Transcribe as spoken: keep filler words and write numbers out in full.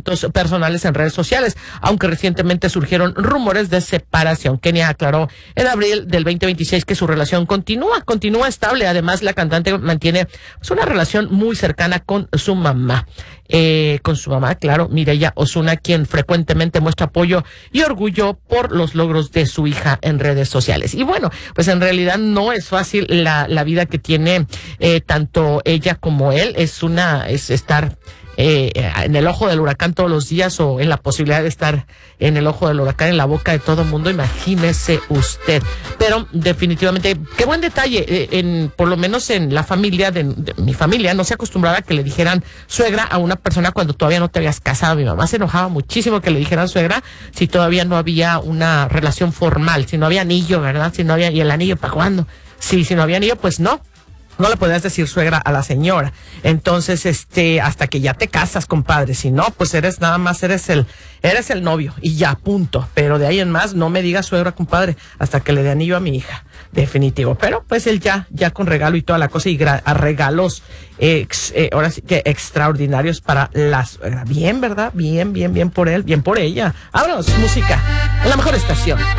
asuntos personales en redes sociales, aunque recientemente surgieron rumores de separación. Kenia aclaró en abril del veinte veintiséis que su relación continúa, continúa estable. Además, la cantante mantiene pues, una relación muy cercana con su mamá. Eh, con su mamá, claro, Mireya Osuna, quien frecuentemente muestra apoyo y orgullo por los logros de su hija en redes sociales. Y bueno, pues en realidad no es fácil la, la vida que tiene eh, tanto ella como él. Es una, es estar Eh, en el ojo del huracán todos los días, o en la posibilidad de estar en el ojo del huracán, en la boca de todo el mundo. Imagínese usted. Pero definitivamente, qué buen detalle. Eh, en, por lo menos en la familia de, de mi familia, no se acostumbraba a que le dijeran suegra a una persona cuando todavía no te habías casado. Mi mamá se enojaba muchísimo que le dijeran suegra si todavía no había una relación formal, si no había anillo, ¿verdad? Si no había, ¿y el anillo para cuándo? Sí, si no había anillo, pues no. No le podías decir suegra a la señora. Entonces, este, hasta que ya te casas, compadre. Si no, pues eres nada más, eres el, eres el novio y ya, punto. Pero de ahí en más, no me digas suegra, compadre, hasta que le dé anillo a mi hija. Definitivo. Pero pues él ya, ya con regalo y toda la cosa, y gra- a regalos, ex, eh, ahora sí que extraordinarios para la suegra. Bien, ¿verdad? Bien, bien, bien por él, bien por ella. Vámonos, música en la mejor estación.